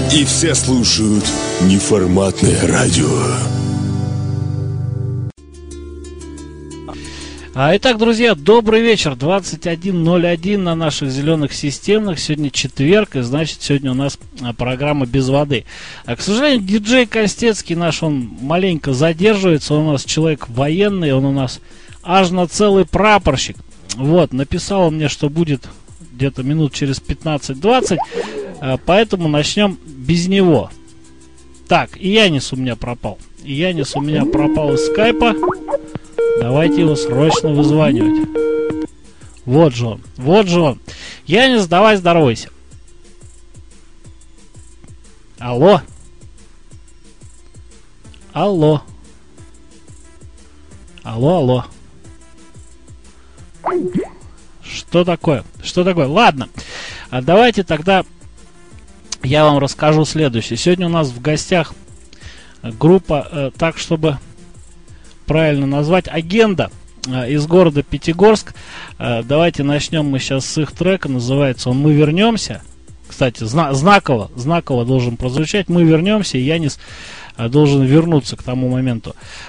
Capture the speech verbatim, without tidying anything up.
И все слушают неформатное радио. А, итак, друзья, добрый вечер. двадцать один ноль один на наших зеленых системных. Сегодня четверг, и значит, сегодня у нас программа без воды. А, к сожалению, диджей Костецкий наш, он маленько задерживается. Он у нас человек военный, он у нас аж на целый прапорщик. Вот, написал он мне, что будет где-то минут через пятнадцать-двадцать. А, поэтому начнем без него. Так, и Янис у меня пропал. И Янис у меня пропал из скайпа. Давайте его срочно вызванивать. Вот же он, вот же он. Янис, давай здоровайся. Алло. Алло. Алло, алло. Что такое? Что такое? Ладно. А давайте тогда я вам расскажу следующее. Сегодня у нас в гостях группа, э, так чтобы правильно назвать, Агенда э, из города Пятигорск. Э, давайте начнем мы сейчас с их трека. Называется он «Мы вернемся». Кстати, зна- знаково, знаково должен прозвучать. «Мы вернемся», и Янис э, должен вернуться к тому моменту.